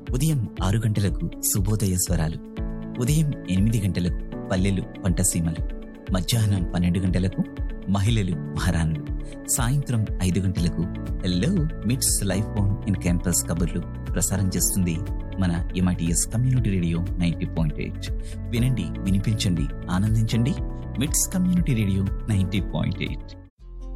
ఉదయం 6 గంటలకు శుభోదయ స్వరాలు, ఉదయం 8 గంటలకు పల్లెలు పంటసీమలు, మధ్యాహ్నం 12 గంటలకు మహిళలు మహారాణులు, సాయంత్రం 5 గంటలకు హెల్లో మిట్స్ లైఫ్ ఆన్ ఇన్ క్యాంపస్ కబుర్లు ప్రసారం చేస్తుంది మన MITS కమ్యూనిటీ రేడియో 90.8. వినండి, వినిపించండి, ఆనందించండి. మిట్స్ కమ్యూనిటీ రేడియో 90.8.